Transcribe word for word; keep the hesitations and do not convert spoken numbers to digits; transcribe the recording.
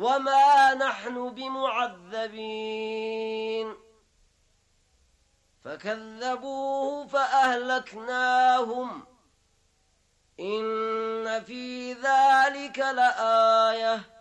وما نحن بمعذبين فكذبوه فأهلكناهم إن في ذلك لآية